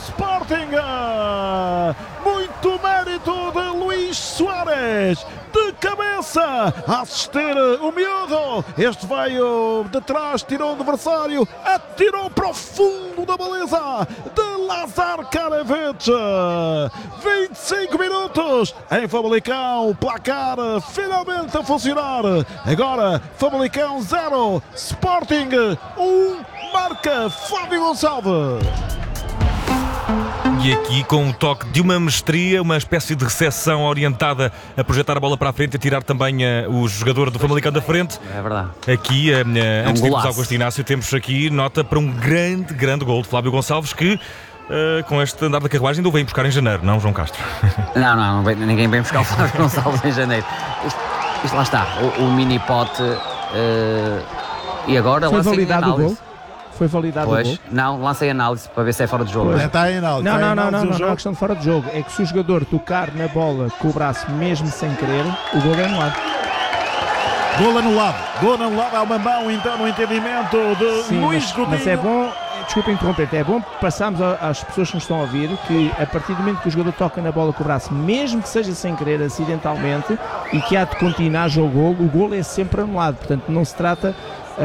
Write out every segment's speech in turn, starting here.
Sporting. Muito mérito de Luís Soares, de cabeça, a assistir o miúdo. Este veio de trás, tirou o adversário, atirou para o fundo da baliza de Lazar Karavic. 25 minutos em Famalicão, placar finalmente a funcionar. Agora Famalicão 0, Sporting 1, marca Flávio Gonçalves. E aqui com um toque de uma mestria, uma espécie de recepção orientada a projetar a bola para a frente, a tirar também o jogador do Famalicão da frente. É verdade. Aqui, antes de irmos ao Augusto Inácio, temos aqui nota para um grande gol de Flávio Gonçalves que, com este andar da carruagem, ainda o vem buscar em janeiro, não, João Castro? Não vem, ninguém vem buscar o Flávio Gonçalves em janeiro. Isto lá está, o mini pote. E agora foi lancei validado o análise. gol? Foi validado o gol? Não, lancei análise para ver se é fora de jogo. Está em análise. Não é questão de fora de jogo. É que se o jogador tocar na bola com o braço mesmo sem querer, o gol é anulado. Gol anulado, há uma mão então no entendimento de Luís Godinho. Mas é bom, desculpa interromper-te, é bom passarmos às pessoas que nos estão a ouvir que a partir do momento que o jogador toca na bola com o braço, mesmo que seja sem querer, acidentalmente, e que há de continuar o gol é sempre anulado. Portanto, não se trata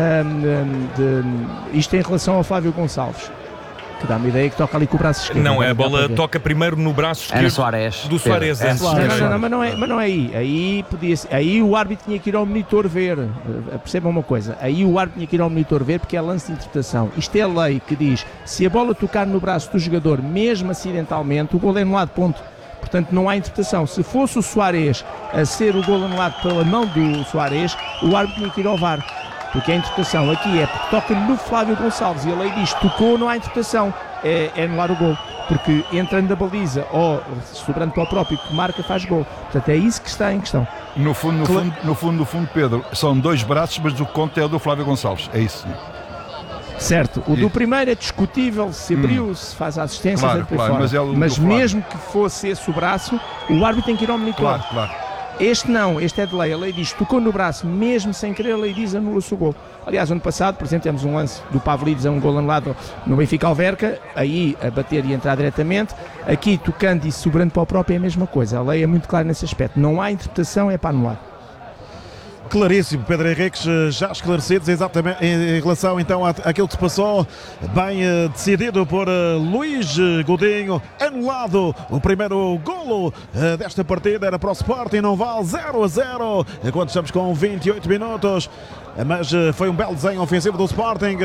isto em relação ao Flávio Gonçalves, que dá-me a ideia que toca ali com o braço esquerdo. Não, a bola toca primeiro no braço esquerdo do Soares. Mas não é aí. Aí o árbitro tinha que ir ao monitor ver. Percebam uma coisa, aí o árbitro tinha que ir ao monitor ver, porque é lance de interpretação. Isto é a lei que diz, se a bola tocar no braço do jogador, mesmo acidentalmente, o gol é anulado, ponto. Portanto, não há interpretação. Se fosse o Soares a ser o gol anulado pela mão do Soares, o árbitro tinha que ir ao VAR. Porque a interpretação aqui é porque toca no Flávio Gonçalves e a lei diz, tocou, não há interpretação, é anular o gol, porque entrando da baliza ou sobrando para o próprio que marca, faz gol. Portanto, é isso que está em questão. No fundo, Pedro, são dois braços, mas o conto é o do Flávio Gonçalves, é isso. Certo, o do primeiro é discutível, se abriu, se faz a assistência, claro, mas mesmo que fosse esse o braço, o árbitro tem que ir ao monitor. Claro. Este não, este é de lei, a lei diz, tocou no braço, mesmo sem querer, a lei diz, anula-se o gol. Aliás, ano passado, por exemplo, temos um lance do Pavlidis, um gol anulado no Benfica Alverca, aí a bater e entrar diretamente, aqui tocando e sobrando para o próprio é a mesma coisa, a lei é muito clara nesse aspecto, não há interpretação, é para anular. Claríssimo, Pedro Henriques, já esclarecidos exatamente em relação então àquilo que se passou, bem decidido por Luís Godinho, anulado o primeiro golo desta partida, era para o Sporting, não vale 0-0, enquanto estamos com 28 minutos, mas foi um belo desenho ofensivo do Sporting,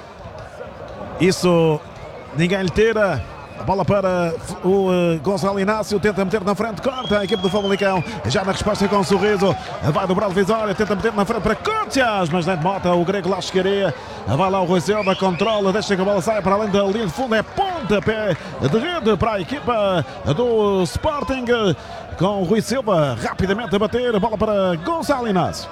isso ninguém lhe tira. A bola para o Gonçalo Inácio, tenta meter na frente, corta a equipe do Famalicão, já na resposta com um sorriso, vai dobrar o Vitória, tenta meter na frente para Cortias, mas nem de mota, o grego lá chegaria, vai lá o Rui Silva, controla, deixa que a bola saia para além da linha de fundo, é pontapé de rede para a equipa do Sporting, com o Rui Silva rapidamente a bater, a bola para Gonçalo Inácio,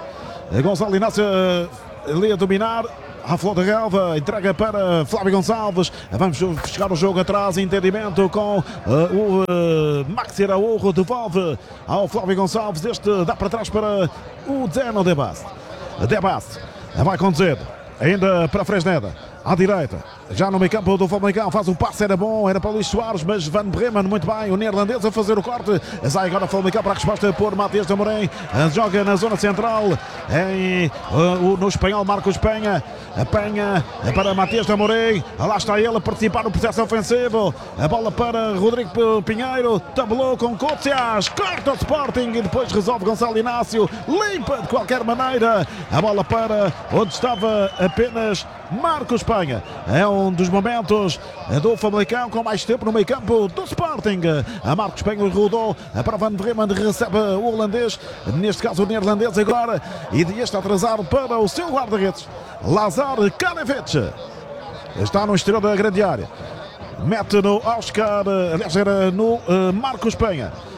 ali a dominar. A flor da relva, entrega para Flávio Gonçalves, vamos chegar o jogo atrás, entendimento com o Maxi Araújo, devolve ao Flávio Gonçalves, este dá para trás para o Zeno de Bast, vai conduzir, ainda para Fresneda, à direita, já no meio campo do Famalicão, faz o passe, era bom, era para Luís Soares, mas Van Bremen, muito bem, o neerlandês a fazer o corte, sai agora o Famalicão para a resposta por Matias de Amorim, joga na zona central, no espanhol Marcos Penha para Matias de Amorim, lá está ele a participar no processo ofensivo, a bola para Rodrigo Pinheiro, tabelou com Cotsias, corta o Sporting e depois resolve Gonçalo Inácio, limpa de qualquer maneira, a bola para onde estava apenas Marcos Penha, é um dos momentos do Famalicão com mais tempo no meio campo do Sporting, a Marcos Penha rodou para Van Bremen, recebe o holandês, neste caso o neerlandês agora, e este atrasado para o seu guarda-redes, Lazar Karavic, está no exterior da grande área, mete no Oscar, aliás era no Marcos Penha,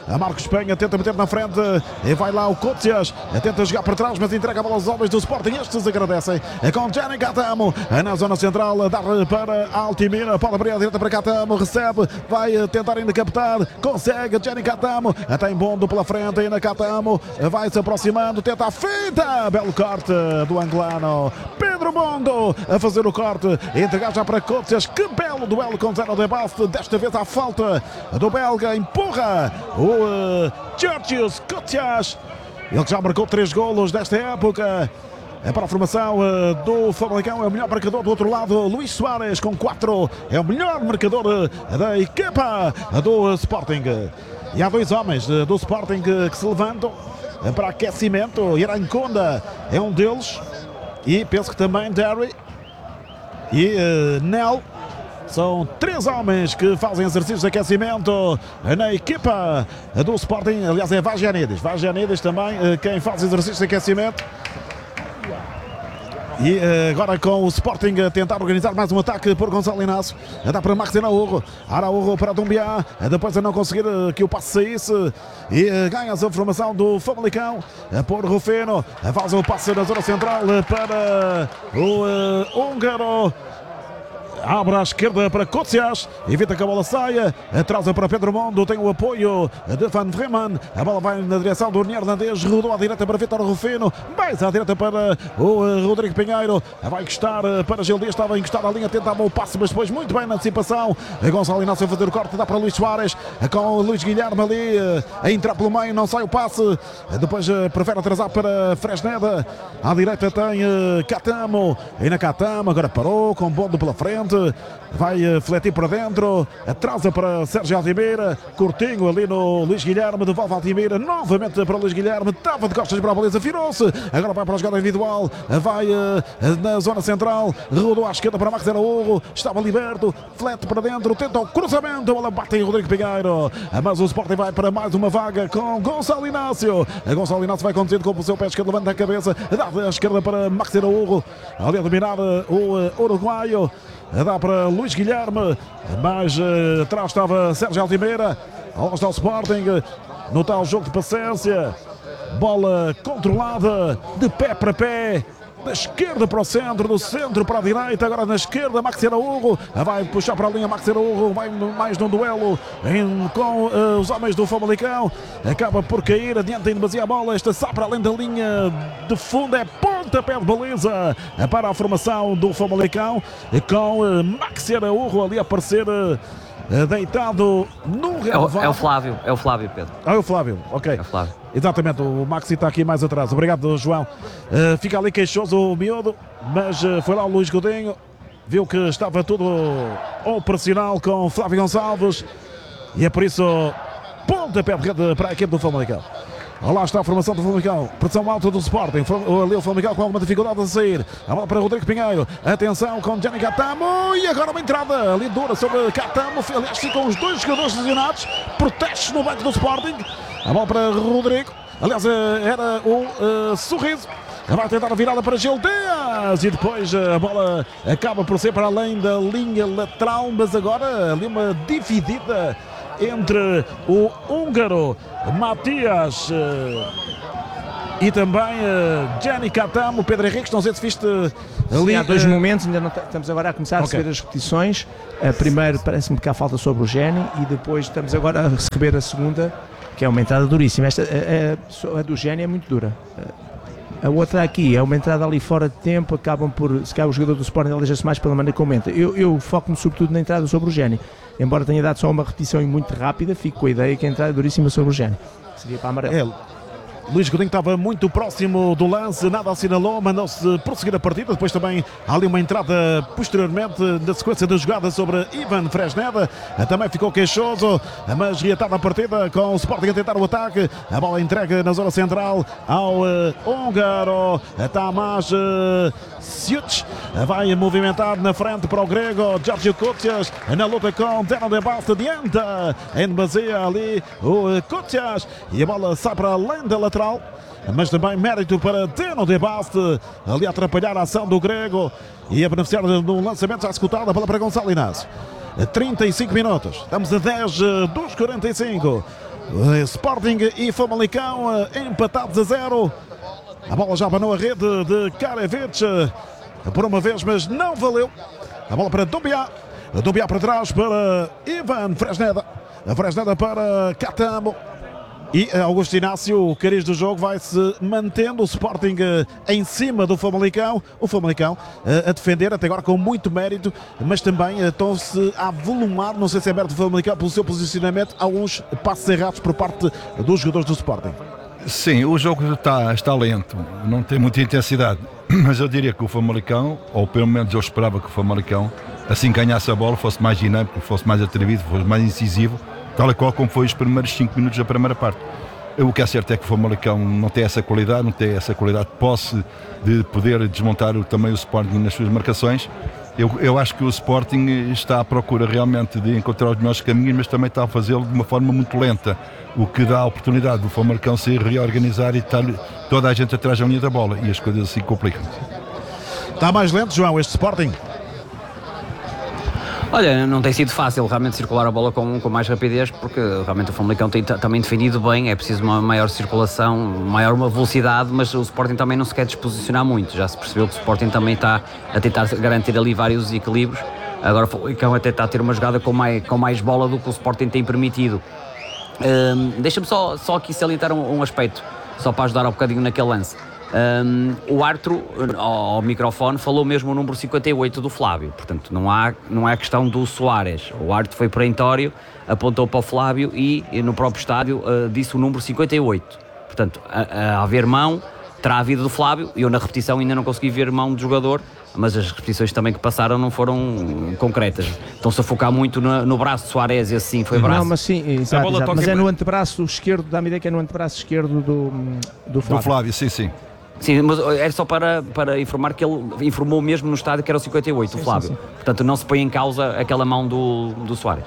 A Marcos Penha tenta meter na frente e vai lá o Cócias, tenta jogar para trás, mas entrega a bola aos homens do Sporting. Estes agradecem com Gianni Catamo na zona central, dar para Altimira, pode abrir a direita para Catamo, recebe, vai tentar ainda captar, consegue Gianni Catamo, tem Bondo pela frente, ainda Catamo vai se aproximando, tenta a finta, belo corte do angolano Pedro Bondo a fazer o corte, entregar já para Cócias. Que belo duelo com Zeno de Baste, desta vez à falta do belga, empurra o Georgios Cócias, ele já marcou 3 golos desta época. É para a formação do Famalicão, é o melhor marcador. Do outro lado, Luís Soares com 4, é o melhor marcador da equipa do Sporting. E há 2 homens do Sporting que se levantam para aquecimento. Iranconda é um deles, e penso que também Derry e Nel. São 3 homens que fazem exercícios de aquecimento na equipa do Sporting. Aliás, é Vagianides também quem faz exercícios de aquecimento. E agora com o Sporting a tentar organizar mais um ataque por Gonçalo Inácio. Dá para Max Araújo para Dumbiá. Depois a não conseguir que o passe saísse. E ganha-se a formação do Famalicão por Rufino. Faz o passe na zona central para o húngaro. Abre à esquerda para Cócias, evita que a bola saia, atrasa para Pedro Mondo, tem o apoio de Van Vreeman, a bola vai na direção do Hernandes, rodou à direita para Vítor Rufino, mais à direita para o Rodrigo Pinheiro, vai encostar para Gil Dias, estava encostado à linha, tentava o passe, mas depois muito bem na antecipação, Gonçalo Inácio a fazer o corte, dá para Luís Soares, com o Luís Guilherme ali, a entrar pelo meio, não sai o passe, depois prefere atrasar para Fresneda, à direita tem Catamo, e na Catamo agora parou, com Bondo pela frente, vai fletir para dentro, atrasa para Sérgio Altimira, curtinho ali no Luís Guilherme, devolve Altimira, novamente para o Luís Guilherme, estava de costas para a baliza, virou-se, agora vai para a jogada individual, vai na zona central, rodou à esquerda para Max Araújo, estava liberto, flete para dentro, tenta o cruzamento, a bola bate em Rodrigo Pinheiro, mas o Sporting vai para mais uma vaga com Gonçalo Inácio, Gonçalo Inácio vai conduzindo com o seu pé esquerdo, levanta a cabeça, dá à esquerda para Max Araújo, ali a dominar o uruguaio, dá para Luís Guilherme, mas atrás estava Sérgio Altimira. Lá está o Sporting no tal jogo de paciência, bola controlada de pé para pé, da esquerda para o centro, do centro para a direita, agora na esquerda Max Araújo, vai puxar para a linha Max Araújo, vai mais num duelo com os homens do Famalicão, acaba por cair, adianta em demasia a bola, esta sai para além da linha de fundo, é pontapé de baliza para a formação do Famalicão, com Max Araújo ali a aparecer deitado no relevado. É o Flávio, Pedro. É o Flávio, ok. É o Flávio. Exatamente, o Maxi está aqui mais atrás. Obrigado, João. Fica ali queixoso o miúdo, mas foi lá o Luís Godinho, viu que estava tudo operacional com Flávio Gonçalves e é por isso pontapé de rede para a equipe do Famalicão. Lá está a formação do Famalicão, pressão alta do Sporting, ali o Famalicão com alguma dificuldade a sair, a bola para Rodrigo Pinheiro, atenção com Gianni Catamo e agora uma entrada ali dura sobre Catamo, aliás ficam os 2 jogadores lesionados, protestos no banco do Sporting, a bola para Rodrigo, aliás era o Sorriso, vai tentar a virada para Gil Dias e depois a bola acaba por ser para além da linha lateral, mas agora ali uma dividida entre o húngaro Matias e também Gianni Catamo, Pedro Henriques, não sei se viste ali. Há 2 momentos, ainda não estamos agora a começar a receber as repetições. Primeiro parece-me que há falta sobre o Gianni e depois estamos agora a receber a segunda, que é uma entrada duríssima. Esta, a do Gianni é muito dura. A outra aqui é uma entrada ali fora de tempo, acabam por, se calhar o jogador do Sporting aleja-se mais pela maneira que comenta. Eu foco-me sobretudo na entrada sobre o Gianni. Embora tenha dado só uma repetição muito rápida, fico com a ideia que a entrada é duríssima sobre o Gianni. Seria para amarelo. Luís Godinho estava muito próximo do lance, nada assinalou, mandou-se prosseguir a partida. Depois também há ali uma entrada posteriormente na sequência da jogada sobre Ivan Fresneda, também ficou queixoso, mas reatada a partida com o Sporting a tentar o ataque. A bola entregue na zona central ao húngaro Tamás Siuc, vai movimentar na frente para o grego Giorgio Cócias, na luta com Zeno de Baste, adianta em demasia ali o Cócias e a bola sai para além da lateral. Mas também mérito para Zeno de Baste ali a atrapalhar a ação do grego e a beneficiar de um lançamento já executado. A bola para Gonçalo Inácio. 35 minutos, estamos a 10 dos 45. Sporting e Famalicão empatados a 0. A bola já abanou a rede de Karevic por uma vez, mas não valeu. A bola para Doumbia. Doumbia para trás para Ivan Fresneda. A Fresneda para Catamo. E Augusto Inácio, o cariz do jogo, vai-se mantendo. O Sporting em cima do Famalicão. O Famalicão a defender, até agora com muito mérito, mas também estão-se a volumar, não sei se é mérito do Famalicão, pelo seu posicionamento, alguns passos errados por parte dos jogadores do Sporting. Sim, o jogo está lento, não tem muita intensidade, mas eu diria que o Famalicão, ou pelo menos eu esperava que o Famalicão, assim ganhasse a bola, fosse mais dinâmico, fosse mais atrevido, fosse mais incisivo, tal e qual como foi os primeiros 5 minutos da primeira parte. O que é certo é que o Famalicão não tem essa qualidade, de posse de poder desmontar também o Sporting nas suas marcações. Eu acho que o Sporting está à procura realmente de encontrar os melhores caminhos, mas também está a fazê-lo de uma forma muito lenta, o que dá a oportunidade do Famalicão se reorganizar e estar toda a gente atrás da linha da bola, e as coisas assim complicam. Está mais lento, João, este Sporting? Olha, não tem sido fácil realmente circular a bola com mais rapidez, porque realmente o Famalicão tem também defendido bem, é preciso uma maior circulação, uma velocidade, mas o Sporting também não se quer desposicionar muito. Já se percebeu que o Sporting também está a tentar garantir ali vários equilíbrios. Agora o Famalicão até está a ter uma jogada com mais bola do que o Sporting tem permitido. Deixa-me só aqui salientar um aspecto, só para ajudar um bocadinho naquele lance. O árbitro ao microfone falou mesmo o número 58 do Flávio, portanto não há questão do Soares. O árbitro foi perentório, apontou para o Flávio e no próprio estádio disse o número 58. Portanto, a haver mão, terá havido do Flávio. Eu na repetição ainda não consegui ver mão do jogador, mas as repetições também que passaram não foram concretas. Estão-se a focar muito no braço de Soares, esse sim foi braço. Não, mas sim, exato. Mas é no antebraço esquerdo, dá-me ideia que é no antebraço esquerdo do Flávio. Do Flávio, sim. Sim, mas era só para informar que ele informou mesmo no estádio que era o 58, o Flávio. Sim. Portanto, não se põe em causa aquela mão do Soares.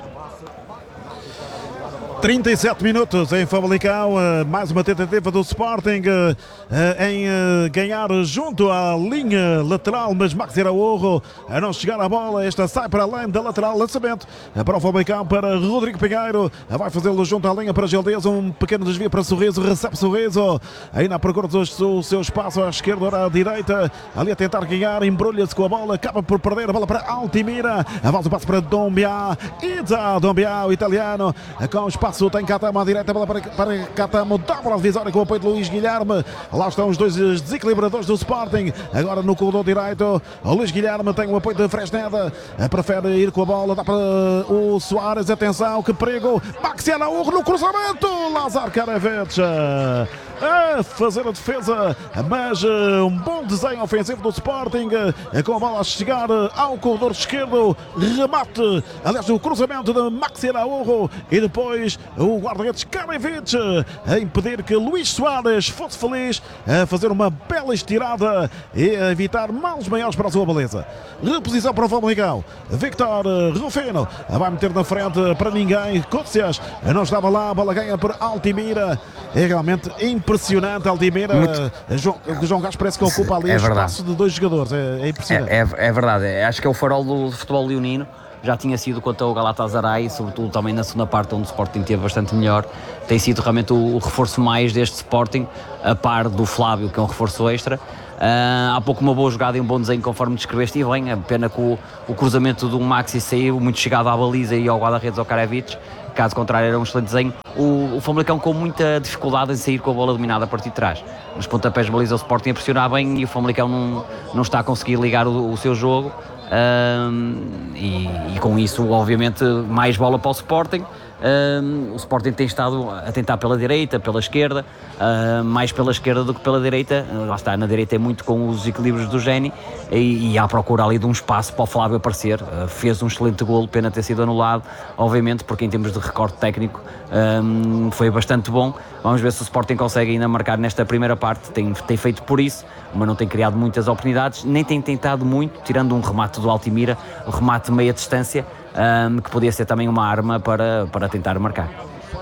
37 minutos em Famalicão, mais uma tentativa do Sporting em ganhar junto à linha lateral, mas Max Iraújo a não chegar à bola. Esta sai para além da lateral, lançamento para o Famalicão, para Rodrigo Pinheiro, vai fazê-lo junto à linha para Gildez, um pequeno desvio para Sorriso, recebe Sorriso, ainda à procura do seu espaço à esquerda ou à direita, ali a tentar ganhar, embrulha-se com a bola, acaba por perder a bola para Altimira, avança o passo para Doumbia, Doumbia, o italiano, com espaço. Tem Catamo à direita, bola para Catamo, dobra a divisória com o apoio de Luís Guilherme. Lá estão os dois desequilibradores do Sporting. Agora no corredor direito, o Luís Guilherme tem o apoio de Fresneda, prefere ir com a bola, dá para o Soares. Atenção, que perigo! Max Iraújo no cruzamento, Lázaro Karevic a fazer a defesa, mas um bom desenho ofensivo do Sporting, com a bola a chegar ao corredor esquerdo, remate, aliás, o cruzamento de Max Iraújo e depois o guarda-redes Karevic a impedir que Luís Soares fosse feliz, a fazer uma bela estirada e a evitar males maiores para a sua beleza. Reposição para o Famalicão, Victor Rufino vai meter na frente para ninguém, Cócias não estava lá, a bola ganha por Altimira. É realmente impressionante, Altimira. João Gás parece que ocupa ali o espaço de dois jogadores. É impressionante. É verdade, acho que é o farol do futebol leonino. Já tinha sido contra o Galatasaray, sobretudo também na segunda parte, onde o Sporting teve bastante melhor. Tem sido realmente o reforço mais deste Sporting, a par do Flávio, que é um reforço extra. Há pouco uma boa jogada e um bom desenho, conforme descreveste, e bem, a pena que o cruzamento do Maxi saiu muito chegado à baliza e ao guarda-redes, ao Karevic. Caso contrário, era um excelente desenho. O Famalicão com muita dificuldade em sair com a bola dominada a partir de trás. Nos pontapés de baliza o Sporting a pressionar bem e o Famalicão não está a conseguir ligar o seu jogo. E com isso, obviamente, mais bola para o Sporting. O Sporting tem estado a tentar pela direita, pela esquerda, mais pela esquerda do que pela direita. Lá está, na direita é muito com os equilíbrios do Géni e à procura ali de um espaço para o Flávio aparecer. Fez um excelente golo, pena ter sido anulado, obviamente, porque em termos de recorde técnico foi bastante bom. Vamos ver se o Sporting consegue ainda marcar nesta primeira parte. Tem feito por isso, mas não tem criado muitas oportunidades, nem tem tentado muito, tirando um remate do Altimira, um remate de meia distância, que podia ser também uma arma para tentar marcar.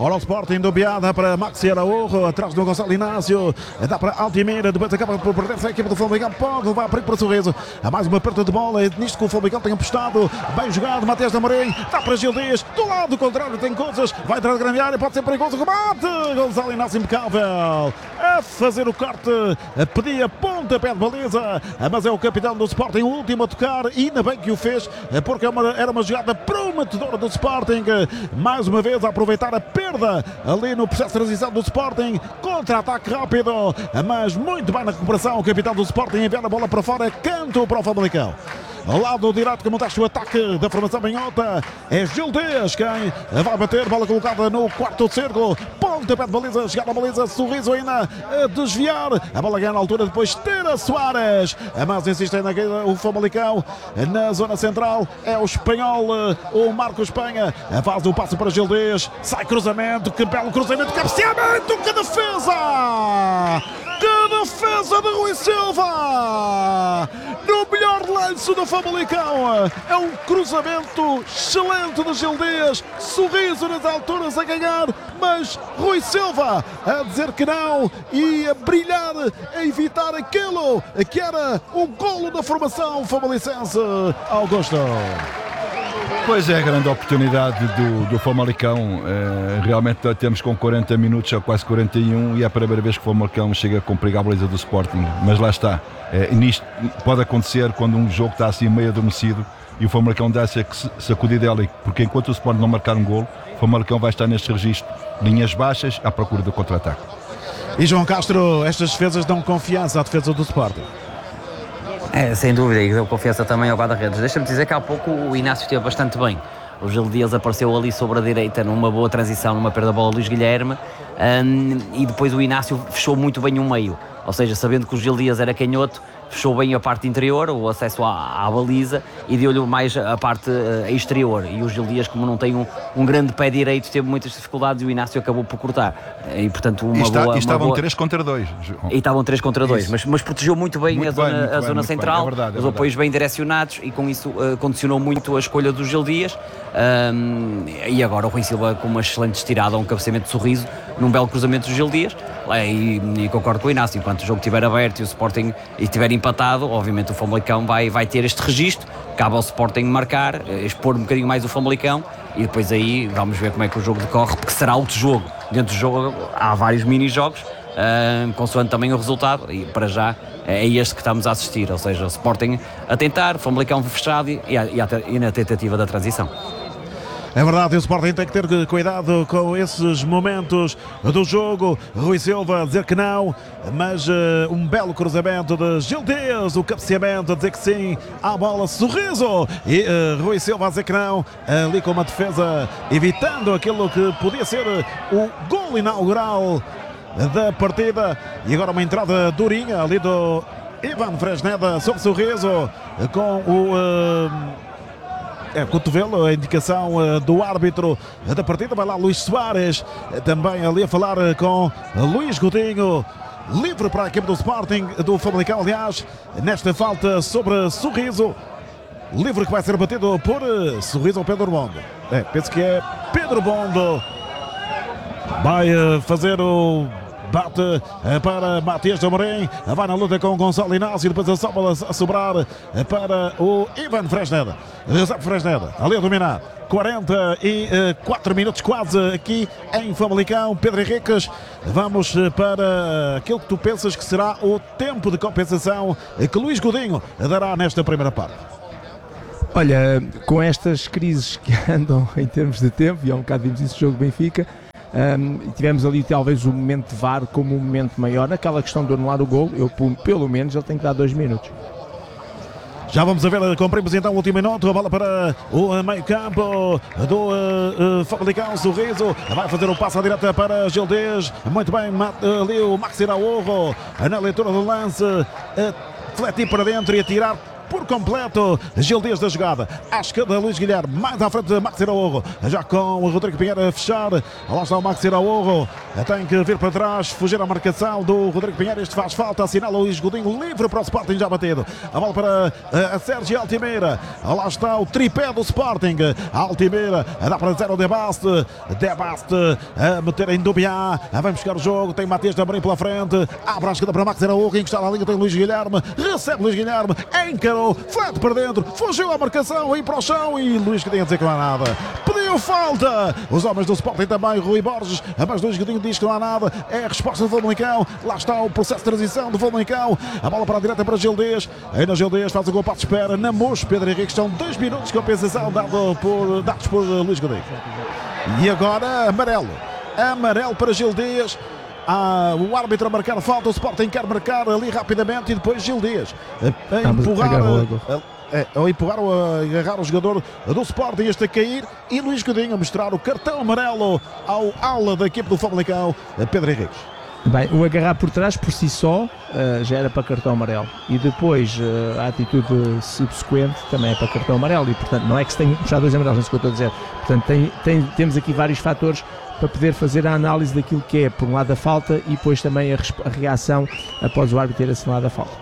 Ora, o Sporting do Biá dá para Maxi Araújo, atrás do Gonçalo Inácio, dá para Altimira, depois acaba por perder-se a equipa do Famalicão, pode levar perigo para o Sorriso. Há mais uma perda de bola, é nisto que o Famalicão tem apostado. Bem jogado, Matias Amorim, dá para Gil Dias, do lado contrário tem coisas, vai entrar de grande área, pode ser perigoso, remate, Gonçalo Inácio impecável, a fazer o corte, pedia pontapé de baliza, mas é o capitão do Sporting, o último a tocar, e ainda bem que o fez, porque era uma jogada prometedora do Sporting, mais uma vez a aproveitar a perda ali no processo de transição do Sporting, contra-ataque rápido, mas muito bem na recuperação, o capitão do Sporting enviar a bola para fora, canto para o Famalicão. Ao lado direito que montaste o ataque da formação banhota, é Gil Dias quem vai bater, bola colocada no quarto círculo, pontapé de baliza, chegada a baliza, Sorriso ainda a desviar, a bola ganha na altura, depois Tera Soares, mas insiste ainda o Famalicão na zona central, é o espanhol, o Marco Espanha, faz o passo para Gil Dias, sai cruzamento, que belo cruzamento, cabeceamento, que defesa! Que defesa de Rui Silva! No melhor lance do Famalicão, é um cruzamento excelente de Gil Dias, Sorriso nas alturas a ganhar, mas Rui Silva a dizer que não e a brilhar, a evitar aquilo que era um golo da formação famalicense. Augusto. Pois é, a grande oportunidade do Famalicão. Realmente temos com 40 minutos, ou quase 41, e é a primeira vez que o Famalicão chega com perigo à baliza do Sporting. Mas lá está, nisto pode acontecer quando um jogo está assim meio adormecido e o Famalicão dá essa sacudida ali, porque enquanto o Sporting não marcar um golo, o Famalicão vai estar neste registro, linhas baixas à procura do contra-ataque. E João Castro, estas defesas dão confiança à defesa do Sporting. Sem dúvida, e deu confiança também ao guarda-redes. Deixa-me dizer que há pouco o Inácio esteve bastante bem. O Gil Dias apareceu ali sobre a direita numa boa transição, numa perda de bola Luís Guilherme, e depois o Inácio fechou muito bem o meio. Ou seja, sabendo que o Gil Dias era canhoto, fechou bem a parte interior, o acesso à baliza, e deu-lhe mais a parte exterior. E o Gil Dias, como não tem um grande pé direito, teve muitas dificuldades e o Inácio acabou por cortar. E portanto, estavam 3 contra 2. E estavam 3 contra 2, mas protegeu muito bem a zona central, os apoios bem direcionados, e com isso condicionou muito a escolha do Gil Dias. E agora o Rui Silva com uma excelente estirada, um cabeceamento de Sorriso, num belo cruzamento do Gil Dias. E concordo com o Inácio, enquanto o jogo estiver aberto e o Sporting estiver empatado, obviamente o Famalicão vai ter este registro, cabe ao Sporting marcar, expor um bocadinho mais o Famalicão, e depois aí vamos ver como é que o jogo decorre, porque será outro jogo. Dentro do jogo há vários mini-jogos, consoante também o resultado, e para já é este que estamos a assistir, ou seja, o Sporting a tentar, o Famalicão fechado e na tentativa da transição. É verdade, o Sporting tem que ter cuidado com esses momentos do jogo. Rui Silva a dizer que não, mas um belo cruzamento de Gil Dias, o cabeceamento a dizer que sim à bola, Sorriso, e Rui Silva a dizer que não, ali com uma defesa evitando aquilo que podia ser o gol inaugural da partida. E agora uma entrada durinha ali do Ivan Fresneda sobre Sorriso, com o cotovelo, a indicação do árbitro da partida. Vai lá Luís Soares, também ali a falar com Luís Coutinho, livre para a equipe do Sporting, do Famalicão, aliás, nesta falta sobre Sorriso, livre que vai ser batido por Sorriso ou Pedro Bondo. Penso que é Pedro Bondo, vai fazer o bate para Matias Amorim, vai na luta com Gonçalo Inácio, depois a bola a sobrar para o Ivan Fresneda. José Fresneda ali a dominar. 44 minutos quase aqui em Famalicão. Pedro Henriques, vamos para aquilo que tu pensas que será o tempo de compensação que Luís Godinho dará nesta primeira parte. Olha, com estas crises que andam em termos de tempo, e há um bocado vimos isso no jogo Benfica, tivemos ali talvez o momento de VAR como um momento maior, naquela questão de anular o gol. Pelo menos ele tem que dar 2 minutos. Já vamos a ver, cumprimos então o último minuto, a bola para o meio campo do Famalicão, Sorriso, vai fazer o passo à direita para Gil Dias, muito bem, ali o Maxi Araújo, na leitura do lance, a fletir para dentro e a tirar por completo. Gil Dias da jogada, à esquerda Luís Guilherme, mais à frente Maxi Araújo, já com o Rodrigo Pinheiro a fechar. Lá está o Maxi Araújo, tem que vir para trás, fugir à marcação do Rodrigo Pinheiro. Este faz falta, assinala o Luís Godinho, livre para o Sporting, já batido. A bola para a Sérgio Altimeira. Lá está o tripé do Sporting. Altimeira dá para 0 Debaste a meter em Dubiá, vai buscar o jogo. Tem Matias também pela frente, abre à esquerda para Maxi Araújo, encostar na linha tem Luís Guilherme, recebe Luís Guilherme, encarou, flete para dentro, fugiu à marcação, aí para o chão e Luís Godinho a dizer que não há nada. Pediu falta. Os homens do Sporting também, Rui Borges, mas Luís Godinho diz que não há nada. É a resposta do Famalicão. Lá está o processo de transição do Famalicão. A bola para a direita para Gil Dias. Ainda Gil Dias faz o gol para a espera. Na Mocho, Pedro Henrique, estão 2 minutos de compensação dados por Luís Godinho. E agora amarelo para Gil Dias. O árbitro a marcar falta, o Sporting quer marcar ali rapidamente e depois Gil Dias a empurrar ou a agarrar o jogador do Sporting, este a cair, e Luís Godinho a mostrar o cartão amarelo ao ala da equipe do Famalicão, Pedro Henrique. Bem, o agarrar por trás por si só já era para cartão amarelo, e depois a atitude subsequente também é para cartão amarelo, e portanto não é que se tenha puxado 2 amarelos, não sei o que eu estou a dizer. Portanto temos aqui vários fatores para poder fazer a análise daquilo que é, por um lado, a falta e depois também a reação após o árbitro ter assinalado a falta.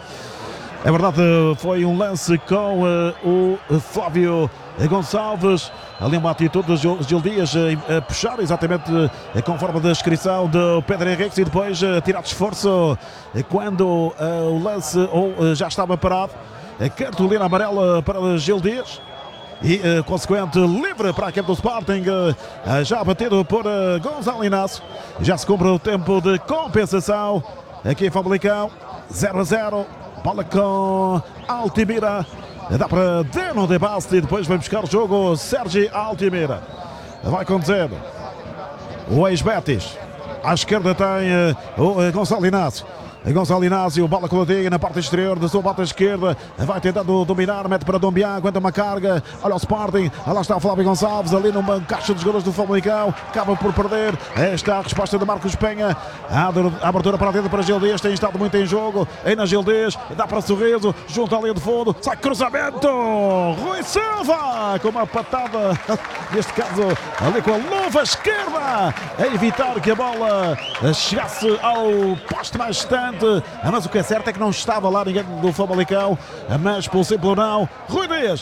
É verdade, foi um lance com o Flávio Gonçalves, ali uma atitude de Gil Dias a puxar exatamente conforme a descrição do Pedro Henrique, e depois tirar de esforço quando o lance já estava parado. Cartolina amarela para Gil Dias e consequente livre para a equipe do Sporting, já batido por Gonçalo Inácio. Já se cumpre o tempo de compensação aqui em Famalicão, 0-0. Bola com Altimeira, dá para Deno Debaste e depois vai buscar o jogo Sérgio Altimeira. Vai conduzir o ex-Betis. À esquerda tem o Gonçalo Inácio. Gonçalo Inácio, bola coladinha na parte exterior da sua bota esquerda, vai tentando dominar, mete para Dombiá, aguenta uma carga, olha o Sporting, lá está o Flávio Gonçalves, ali numa caixa de jogadores do Famalicão, acaba por perder. Esta é a resposta de Marcos Penha, a abertura para dentro para Gil Dias, tem estado muito em jogo, aí na Gil Dias, dá para Sorriso, junto à linha de fundo, sai cruzamento, Rui Silva, com uma patada, neste caso ali com a luva esquerda, a evitar que a bola chegasse ao poste mais distante. Mas o que é certo é que não estava lá ninguém do Famalicão, mas pelo simples não, Rui Dias,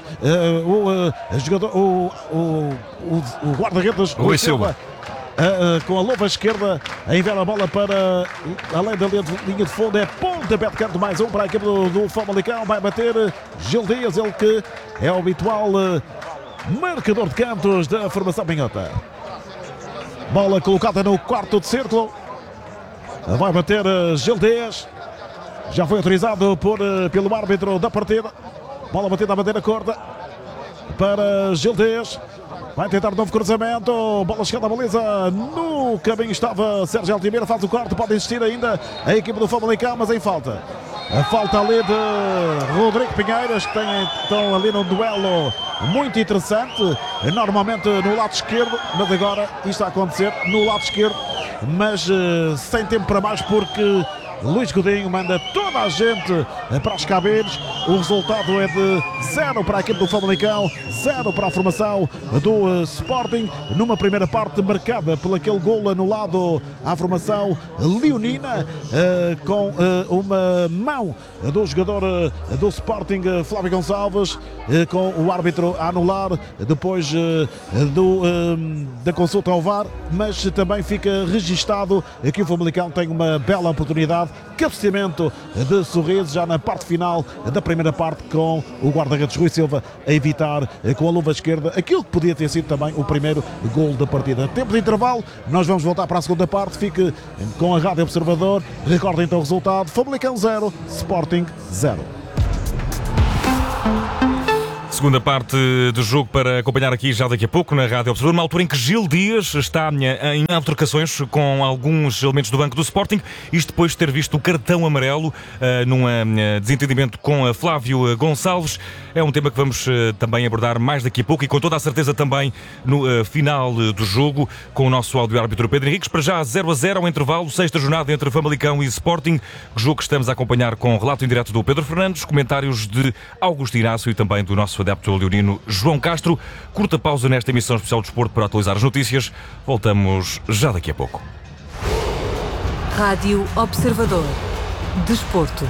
o guarda-redes Rui Silva, com a luva esquerda a enviar a bola para além da linha de fundo, é pontapé de canto, mais um para a equipe do Famalicão, vai bater Gil Dias, ele que é o habitual marcador de cantos da formação pinhota. Bola colocada no quarto de círculo. Vai bater Gil Dias. Já foi autorizado pelo árbitro da partida. Bola batida à bandeira corta para Gil Dias. Vai tentar um novo cruzamento. Bola chegada à baliza. No caminho estava Sérgio Altimeira. Faz o corte. Pode existir ainda a equipe do Famalicão, mas em falta. A falta ali de Rodrigo Pinheiras, que estão ali num duelo muito interessante. Normalmente no lado esquerdo, mas agora isto está a acontecer no lado esquerdo. Mas sem tempo para mais, porque Luís Godinho manda toda a gente para os cabines. O resultado é de 0 para a equipe do Famalicão, 0 para a formação do Sporting, numa primeira parte marcada por aquele gol anulado à formação leonina, com uma mão do jogador do Sporting, Flávio Gonçalves, com o árbitro a anular depois da consulta ao VAR, mas também fica registado que o Famalicão tem uma bela oportunidade, cabeceamento de Sorriso já na parte final da primeira parte, com o guarda-redes Rui Silva a evitar com a luva esquerda aquilo que podia ter sido também o primeiro gol da partida. Tempo de intervalo, nós vamos voltar para a segunda parte, fique com a Rádio Observador. Recordem então o resultado: Famalicão 0, Sporting 0. Segunda parte do jogo para acompanhar aqui já daqui a pouco na Rádio Observador, numa altura em que Gil Dias está em altercações com alguns elementos do banco do Sporting, isto depois de ter visto o cartão amarelo num desentendimento com Flávio Gonçalves. É um tema que vamos também abordar mais daqui a pouco e com toda a certeza também no final do jogo com o nosso áudio-árbitro Pedro Henriques. Para já 0-0 ao intervalo, sexta jornada entre Famalicão e Sporting, jogo que estamos a acompanhar com relato em direto do Pedro Fernandes, comentários de Augusto Inácio e também do nosso adepto leonino João Castro. Curta pausa nesta emissão especial de Desporto para atualizar as notícias. Voltamos já daqui a pouco. Rádio Observador. Desporto.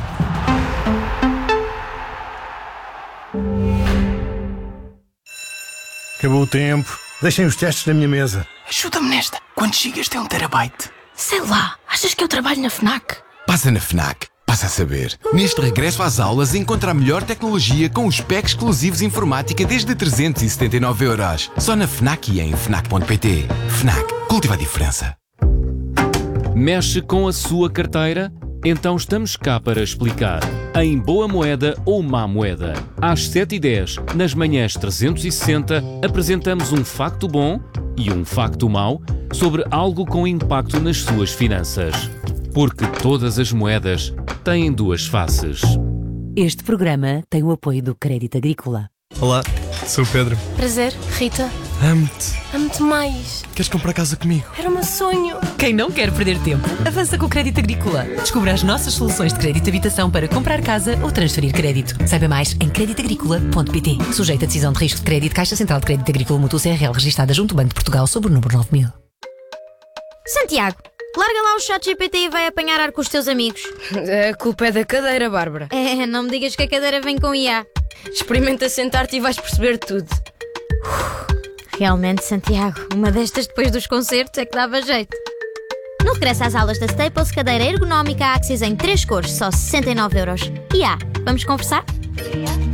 Acabou o tempo. Deixem os testes na minha mesa. Ajuda-me nesta. Quantos gigas tem 1 terabyte? Sei lá. Achas que eu trabalho na FNAC? Passa na FNAC. Passa a saber. Neste regresso às aulas, encontra a melhor tecnologia com os packs exclusivos informática desde 379€. Só na FNAC e em FNAC.pt. FNAC. Cultiva a diferença. Mexe com a sua carteira? Então estamos cá para explicar. Em Boa Moeda ou Má Moeda. Às 7h10, nas manhãs 360, apresentamos um facto bom e um facto mau sobre algo com impacto nas suas finanças. Porque todas as moedas têm duas faces. Este programa tem o apoio do Crédito Agrícola. Olá, sou o Pedro. Prazer, Rita. Amo-te. Amo-te mais. Queres comprar casa comigo? Era o meu sonho. Quem não quer perder tempo, avança com o Crédito Agrícola. Descubra as nossas soluções de crédito de habitação para comprar casa ou transferir crédito. Saiba mais em creditagricola.pt. Sujeito a decisão de risco de crédito, Caixa Central de Crédito Agrícola Mútuo CRL, registada junto ao Banco de Portugal sob o número 9000. Santiago, larga lá o ChatGPT e vai apanhar ar com os teus amigos. A culpa é da cadeira, Bárbara. Não me digas que a cadeira vem com IA. Experimenta sentar-te e vais perceber tudo. Realmente, Santiago, uma destas depois dos concertos é que dava jeito. No regresso às aulas da Staples, cadeira ergonómica Axis em 3 cores, só 69€. IA, vamos conversar?